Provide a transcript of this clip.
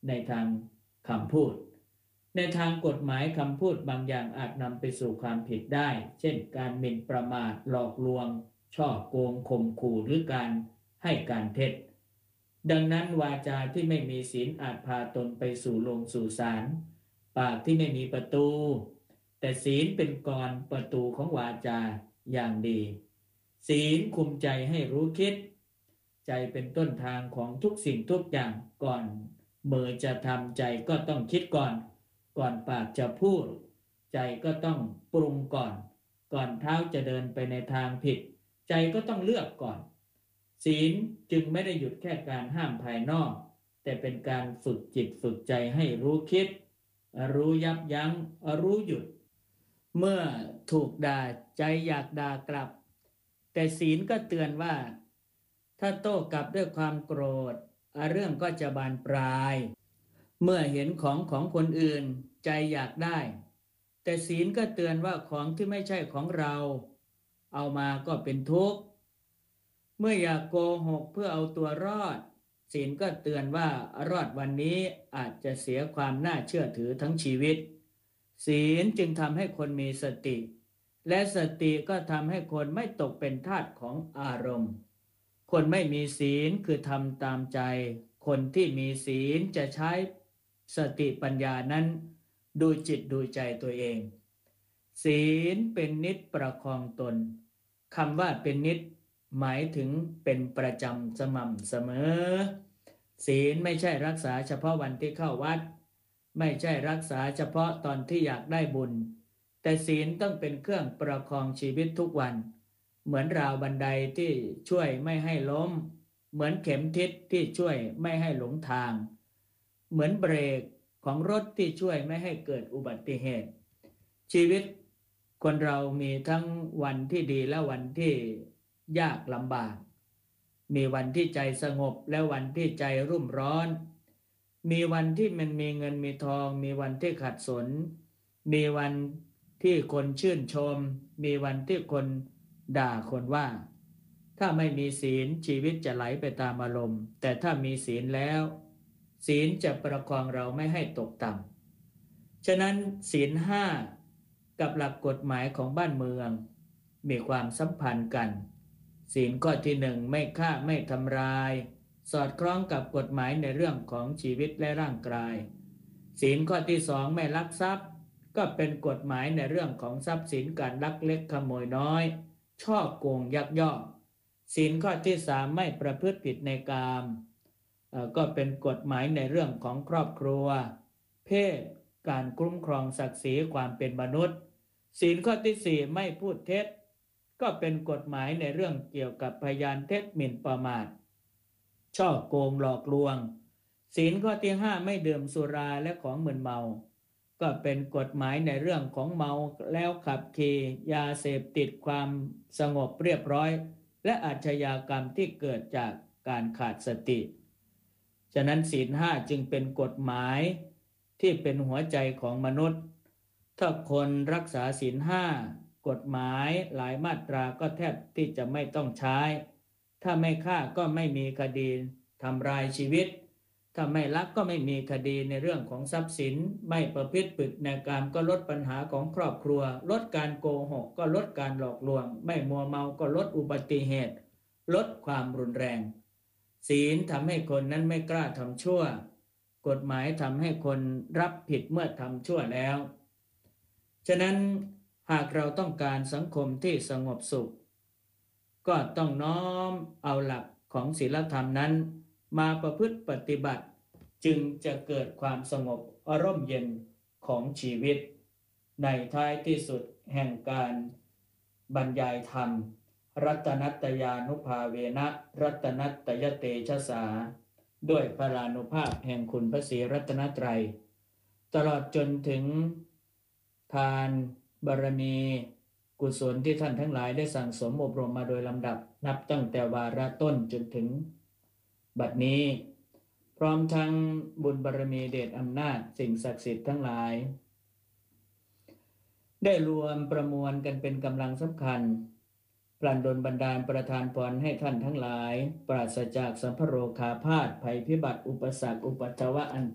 ในทางคำพูดในทางกฎหมายคำพูดบางอย่างอาจนำไปสู่ความผิดได้เช่นการหมิ่นประมาทหลอกลวงฉ้อโกงข่มขู่หรือการให้การเท็จดังนั้นวาจาที่ไม่มีศีลอาจพาตนไปสู่โลงสู่ศาลปากที่ไม่มีประตูแต่ศีลเป็นกรประตูของวาจาอย่างดีศีลคุมใจให้รู้คิดใจเป็นต้นทางของทุกสิ่งทุกอย่างก่อนมือจะทำใจก็ต้องคิดก่อนปากจะพูดใจก็ต้องปรุงก่อนเท้าจะเดินไปในทางผิดใจก็ต้องเลือกก่อนศีลจึงไม่ได้หยุดแค่การห้ามภายนอกแต่เป็นการฝึกจิตฝึกใจให้รู้คิดรู้ยับยั้งรู้หยุดเมื่อถูกด่าใจอยากด่ากลับแต่ศีลก็เตือนว่าถ้าโต้กลับด้วยความโกรธเรื่องก็จะบานปลายเมื่อเห็นของคนอื่นใจอยากได้แต่ศีลก็เตือนว่าของที่ไม่ใช่ของเราเอามาก็เป็นทุกข์เมื่ออยากโกหกเพื่อเอาตัวรอดศีลก็เตือนว่ารอดวันนี้อาจจะเสียความน่าเชื่อถือทั้งชีวิตศีลจึงทำให้คนมีสติและสติก็ทำให้คนไม่ตกเป็นทาสของอารมณ์คนไม่มีศีลคือทำตามใจคนที่มีศีลจะใช้สติปัญญานั้นดูจิตดูใจตัวเองศีลเป็นนิจประคองตนคำว่าเป็นนิจหมายถึงเป็นประจำสม่ำเสมอศีลไม่ใช่รักษาเฉพาะวันที่เข้าวัดไม่ใช่รักษาเฉพาะตอนที่อยากได้บุญแต่ศีลต้องเป็นเครื่องประคองชีวิตทุกวันเหมือนราวบันไดที่ช่วยไม่ให้ล้มเหมือนเข็มทิศที่ช่วยไม่ให้หลงทางเหมือนเบรกของรถที่ช่วยไม่ให้เกิดอุบัติเหตุชีวิตคนเรามีทั้งวันที่ดีและวันที่ยากลำบากมีวันที่ใจสงบและวันที่ใจรุ่มร้อนมีวันที่มันมีเงินมีทองมีวันที่ขัดสนมีวันที่คนชื่นชมมีวันที่คนด่าคนว่าถ้าไม่มีศีลชีวิตจะไหลไปตามอารมณ์แต่ถ้ามีศีลแล้วศีลจะประคองเราไม่ให้ตกต่ำฉะนั้นศีลห้ากับหลักกฎหมายของบ้านเมืองมีความสัมพันธ์กันศีลข้อที่หนึ่งไม่ฆ่าไม่ทำลายสอดคล้องกับกฎหมายในเรื่องของชีวิตและร่างกายศีลข้อที่สองไม่ลักทรัพย์ก็เป็นกฎหมายในเรื่องของทรัพย์สินการลักเล็กขโมยน้อยฉ้อโกงยักยอกศีลข้อที่สามไม่ประพฤติผิดในกามก็เป็นกฎหมายในเรื่องของครอบครัวเพศการคุ้มครองศักดิ์ศรีความเป็นมนุษย์ศีลข้อที่สี่ไม่พูดเท็จก็เป็นกฎหมายในเรื่องเกี่ยวกับพยานเท็จหมิ่นประมาทฉ้อโกงหลอกลวงศีลข้อที่ห้าไม่ดื่มสุราและของมึนเมาก็เป็นกฎหมายในเรื่องของเมาแล้วขับขี่ยาเสพติดความสงบเรียบร้อยและอาชญากรรมที่เกิดจากการขาดสติฉะนั้นศีลห้าจึงเป็นกฎหมายที่เป็นหัวใจของมนุษย์ถ้าคนรักษาศีลห้ากฎหมายหลายมาตราก็แทบที่จะไม่ต้องใช้ถ้าไม่ฆ่าก็ไม่มีคดีทำลายชีวิตถ้าไม่ลักก็ไม่มีคดีในเรื่องของทรัพย์สินไม่ประพฤติผิดในการก็ลดปัญหาของครอบครัวลดการโกหกก็ลดการหลอกลวงไม่มัวเมาก็ลดอุบัติเหตุลดความรุนแรงศีลทำให้คนนั้นไม่กล้าทำชั่วกฎหมายทำให้คนรับผิดเมื่อทำชั่วแล้วฉะนั้นหากเราต้องการสังคมที่สงบสุขก็ต้องน้อมเอาหลักของศีลธรรมนั้นมาประพฤติปฏิบัติจึงจะเกิดความสงบร่มเย็นของชีวิตในท้ายที่สุดแห่งการบรรยายธรรมรัตนัตยานุภาเวนะรัตนัตยเตชะสาด้วยพลานุภาพแห่งคุณพระศรีรัตนตรัยตลอดจนถึงทานบารมีกุศลที่ท่านทั้งหลายได้สั่งสมอบรมมาโดยลำดับนับตั้งแต่วาระต้นจนถึงบัดนี้พร้อมทั้งบุญบารมีเดชอำนาจสิ่งศักดิ์สิทธิ์ทั้งหลายได้รวมประมวลกันเป็นกำลังสำคัญปรานดลบันดาลประทานพรให้ท่านทั้งหลายปราศจากสัมภโรคาพาธภัยพิบัติอุปสรรคอุปัตตวะอัน